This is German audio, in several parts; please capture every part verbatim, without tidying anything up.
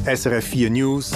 S R F vier News,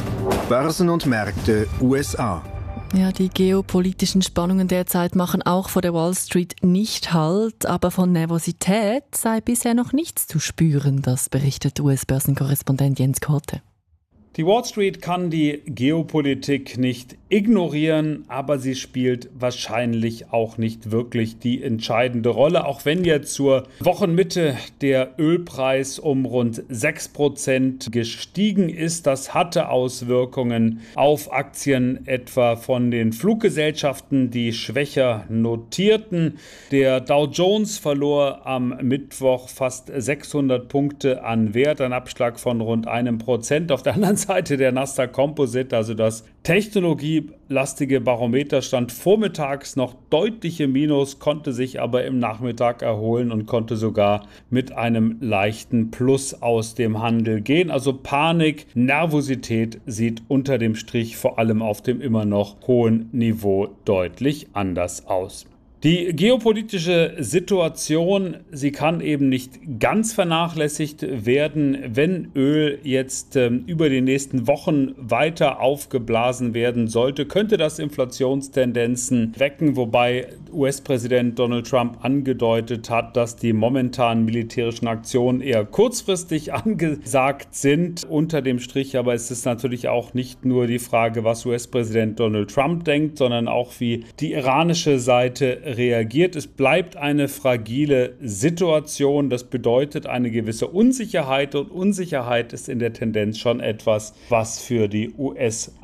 Börsen und Märkte U S A. Ja, die geopolitischen Spannungen derzeit machen auch vor der Wall Street nicht Halt, aber von Nervosität sei bisher noch nichts zu spüren, das berichtet U S-Börsenkorrespondent Jens Korte. Die Wall Street kann die Geopolitik nicht ignorieren, aber sie spielt wahrscheinlich auch nicht wirklich die entscheidende Rolle, auch wenn jetzt zur Wochenmitte der Ölpreis um rund sechs Prozent gestiegen ist. Das hatte Auswirkungen auf Aktien etwa von den Fluggesellschaften, die schwächer notierten. Der Dow Jones verlor am Mittwoch fast sechshundert Punkte an Wert, ein Abschlag von rund einem Prozent. Auf der anderen Seite der Nasdaq Composite, also das technologielastige Barometer, stand vormittags noch deutliche Minus, konnte sich aber im Nachmittag erholen und konnte sogar mit einem leichten Plus aus dem Handel gehen. Also Panik, Nervosität sieht unter dem Strich vor allem auf dem immer noch hohen Niveau deutlich anders aus. Die geopolitische Situation, sie kann eben nicht ganz vernachlässigt werden. Wenn Öl jetzt äh, über die nächsten Wochen weiter aufgeblasen werden sollte, könnte das Inflationstendenzen wecken, wobei U S-Präsident Donald Trump angedeutet hat, dass die momentanen militärischen Aktionen eher kurzfristig angesagt sind. Unter dem Strich aber ist es natürlich auch nicht nur die Frage, was U S-Präsident Donald Trump denkt, sondern auch, wie die iranische Seite reagiert. Es bleibt eine fragile Situation. Das bedeutet eine gewisse Unsicherheit, und Unsicherheit ist in der Tendenz schon etwas, was für die U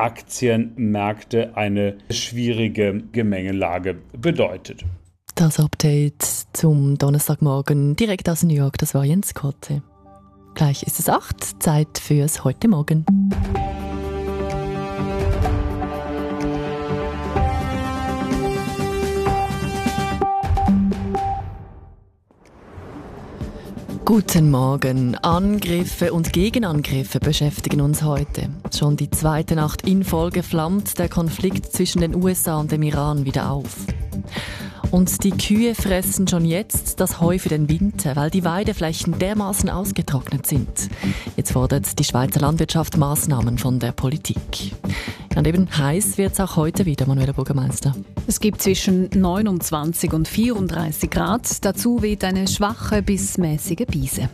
S-Aktienmärkte eine schwierige Gemengelage bedeutet. Das Update zum Donnerstagmorgen direkt aus New York, das war Jens Korte. Gleich ist es acht, Zeit fürs Heute Morgen. Guten Morgen. Angriffe und Gegenangriffe beschäftigen uns heute. Schon die zweite Nacht in Folge flammt der Konflikt zwischen den U S A und dem Iran wieder auf. Und die Kühe fressen schon jetzt das Heu für den Winter, weil die Weideflächen dermaßen ausgetrocknet sind. Jetzt fordert die Schweizer Landwirtschaft Massnahmen von der Politik. Und eben heiß wird es auch heute wieder, Manuela Bürgermeister. Es gibt zwischen neunundzwanzig und vierunddreißig Grad. Dazu weht eine schwache bis mäßige Brise.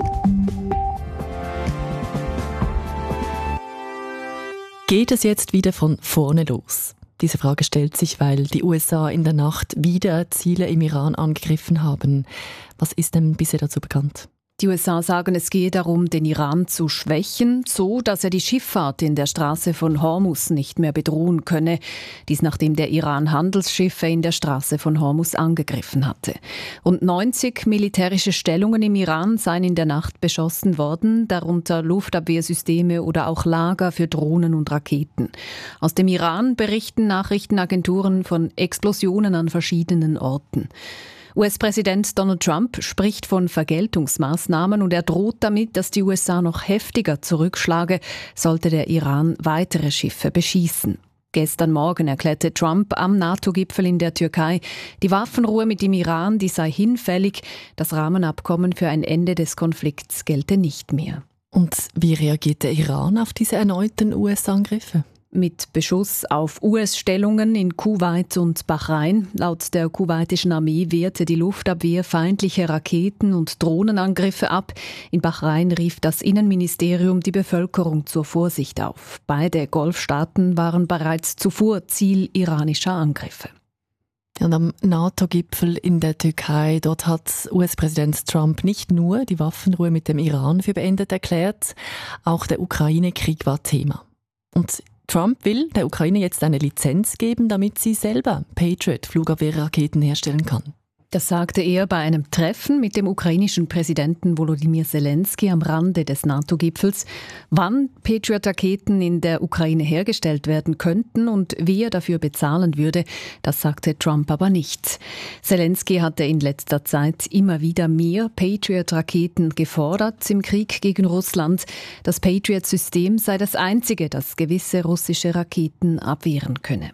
Geht es jetzt wieder von vorne los? Diese Frage stellt sich, weil die U S A in der Nacht wieder Ziele im Iran angegriffen haben. Was ist denn bisher dazu bekannt? Die U S A sagen, es gehe darum, den Iran zu schwächen, so dass er die Schifffahrt in der Straße von Hormuz nicht mehr bedrohen könne. Dies nachdem der Iran Handelsschiffe in der Straße von Hormuz angegriffen hatte. Rund neunzig militärische Stellungen im Iran seien in der Nacht beschossen worden, darunter Luftabwehrsysteme oder auch Lager für Drohnen und Raketen. Aus dem Iran berichten Nachrichtenagenturen von Explosionen an verschiedenen Orten. U S-Präsident Donald Trump spricht von Vergeltungsmaßnahmen und er droht damit, dass die U S A noch heftiger zurückschlage, sollte der Iran weitere Schiffe beschießen. Gestern Morgen erklärte Trump am NATO-Gipfel in der Türkei, die Waffenruhe mit dem Iran, die sei hinfällig, das Rahmenabkommen für ein Ende des Konflikts gelte nicht mehr. Und wie reagiert der Iran auf diese erneuten U S-Angriffe? Mit Beschuss auf U S-Stellungen in Kuwait und Bahrain. Laut der kuwaitischen Armee wehrte die Luftabwehr feindliche Raketen- und Drohnenangriffe ab. In Bahrain rief das Innenministerium die Bevölkerung zur Vorsicht auf. Beide Golfstaaten waren bereits zuvor Ziel iranischer Angriffe. Und am NATO-Gipfel in der Türkei, dort hat U S-Präsident Trump nicht nur die Waffenruhe mit dem Iran für beendet erklärt, auch der Ukraine-Krieg war Thema. Und Trump will der Ukraine jetzt eine Lizenz geben, damit sie selber Patriot-Flugabwehrraketen herstellen kann. Das sagte er bei einem Treffen mit dem ukrainischen Präsidenten Volodymyr Zelensky am Rande des NATO-Gipfels. Wann Patriot-Raketen in der Ukraine hergestellt werden könnten und wie er dafür bezahlen würde, das sagte Trump aber nicht. Zelensky hatte in letzter Zeit immer wieder mehr Patriot-Raketen gefordert im Krieg gegen Russland. Das Patriot-System sei das einzige, das gewisse russische Raketen abwehren könne.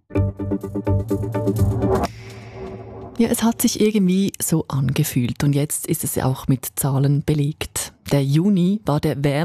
Ja, es hat sich irgendwie so angefühlt und jetzt ist es auch mit Zahlen belegt. Der Juni war der wärmste